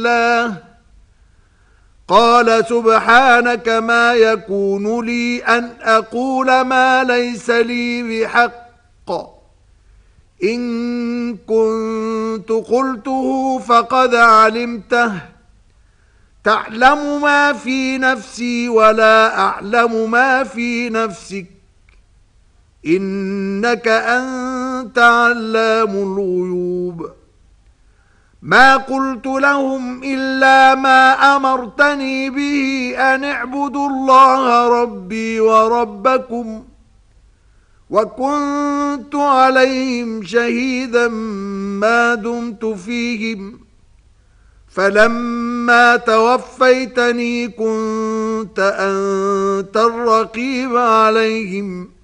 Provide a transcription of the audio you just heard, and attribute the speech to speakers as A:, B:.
A: الله قال سبحانك ما يكون لي أن أقول ما ليس لي بحق إن كنت قلته فقد علمته تعلم ما في نفسي ولا أعلم ما في نفسك إنك أنت علام الغيوب ما قلت لهم إلا ما أمرتني به أن اعبدوا الله ربي وربكم وكنت عليهم شهيدا ما دمت فيهم فلما توفيتني كنت أنت الرقيب عليهم